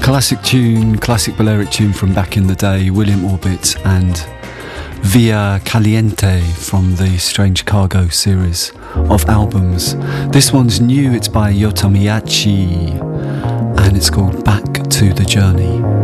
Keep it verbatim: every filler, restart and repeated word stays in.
Classic tune, classic Balearic tune from back in the day, William Orbit and Via Caliente from the Strange Cargo series of albums. This one's new, it's by Yotomiyachi and it's called Back to the Journey.